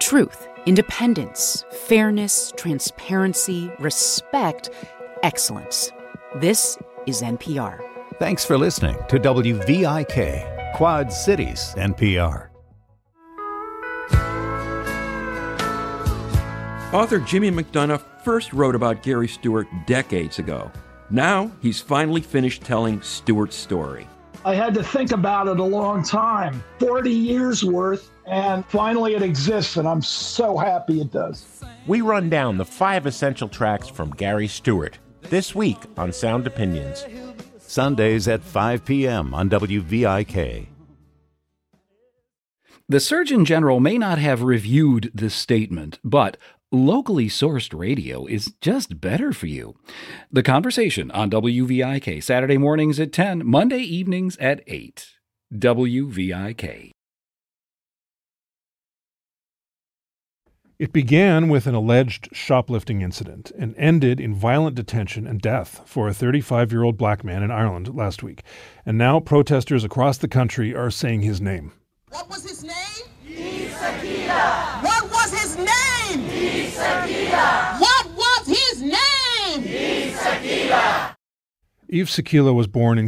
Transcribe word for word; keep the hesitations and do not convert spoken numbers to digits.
Truth, independence, fairness, transparency, respect, excellence. This is N P R. Thanks for listening to W V I K, Quad Cities N P R. Author Jimmy McDonough first wrote about Gary Stewart decades ago. Now he's finally finished telling Stewart's story. I had to think about it a long time, forty years worth, and finally it exists, and I'm so happy it does. We run down the five essential tracks from Gary Stewart this week on Sound Opinions. Sundays at five p.m. on W V I K. The Surgeon General may not have reviewed this statement, but locally sourced radio is just better for you. The Conversation on W V I K, Saturday mornings at ten, Monday evenings at eight. W V I K. It began with an alleged shoplifting incident and ended in violent detention and death for a thirty-five-year-old black man in Ireland last week. And now protesters across the country are saying his name. What was his name? Yves Sakila. What was his name? Yves Sakila. What was his name? Yves Sakila. Yves Sakila was born in